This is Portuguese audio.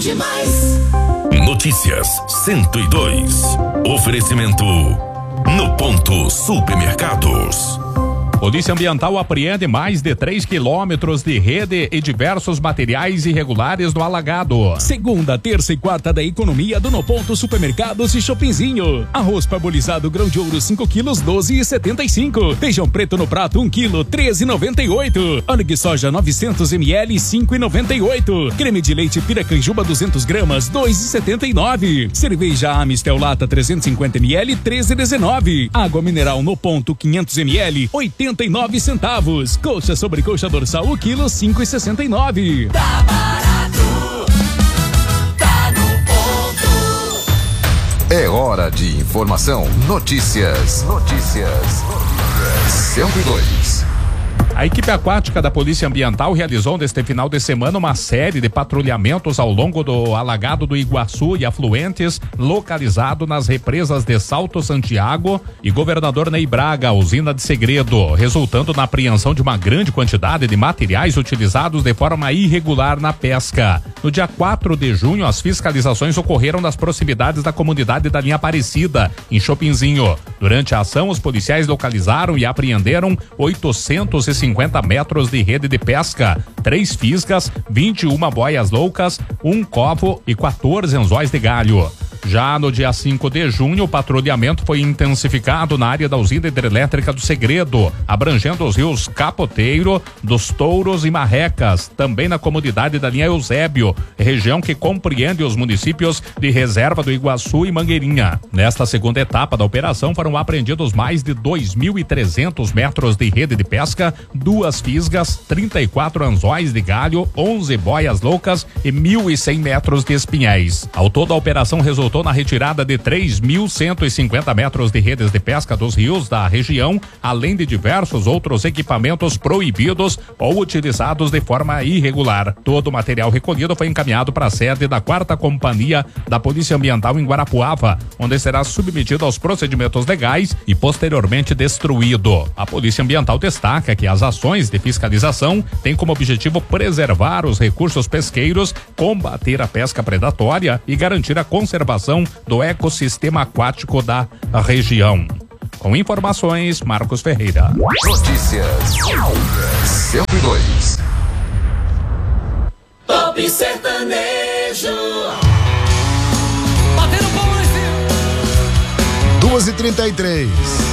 demais. Notícias 102. Oferecimento No Ponto Supermercados. Polícia Ambiental apreende mais de 3 quilômetros de rede e diversos materiais irregulares no alagado. Segunda, terça e quarta da economia do No Ponto Supermercados e Shoppingzinho. Arroz parbolizado grão de ouro 5 quilos 12,75. Feijão preto no prato 1 quilo 13,98. Óleo de soja 900 ml 5,98. Creme de leite Piracanjuba 200 gramas 2,79. Cerveja Amistel Lata 350 ml 13,19. Água mineral No Ponto 500 ml 89 centavos. Coxa sobre coxa dorsal o quilo 5,69. Tá barato, tá no ponto. É hora de informação. Notícias 102. A equipe aquática da Polícia Ambiental realizou neste final de semana uma série de patrulhamentos ao longo do alagado do Iguaçu e afluentes, localizado nas represas de Salto Santiago e Governador Ney Braga, usina de Segredo, resultando na apreensão de uma grande quantidade de materiais utilizados de forma irregular na pesca. No dia 4 de junho, as fiscalizações ocorreram nas proximidades da comunidade da linha Aparecida, em Shoppingzinho. Durante a ação, os policiais localizaram e apreenderam 850 metros de rede de pesca, 3 fisgas, 21 boias loucas, 1 covo e 14 anzóis de galho. Já no dia 5 de junho, o patrulhamento foi intensificado na área da usina hidrelétrica do Segredo, abrangendo os rios Capoteiro, dos Touros e Marrecas, também na comunidade da linha Eusébio, região que compreende os municípios de Reserva do Iguaçu e Mangueirinha. Nesta segunda etapa da operação foram apreendidos mais de 2.300 metros de rede de pesca, 2 fisgas, 34 anzóis de galho, 11 boias loucas e 1.100 metros de espinhéis. Ao todo, a operação resultou na retirada de 3.150 metros de redes de pesca dos rios da região, além de diversos outros equipamentos proibidos ou utilizados de forma irregular. Todo o material recolhido foi encaminhado para a sede da 4ª Companhia da Polícia Ambiental em Guarapuava, onde será submetido aos procedimentos legais e posteriormente destruído. A Polícia Ambiental destaca que as ações de fiscalização têm como objetivo preservar os recursos pesqueiros, combater a pesca predatória e garantir a conservação do ecossistema aquático da região. Com informações, Marcos Ferreira. Notícias 102. Top sertanejo. 2h33.